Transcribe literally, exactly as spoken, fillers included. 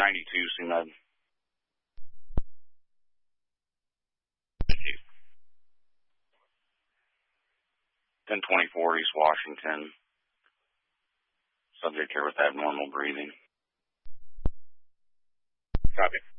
ninety-two, C M E D. ten twenty-four East Washington. Subject here with abnormal breathing. Copy.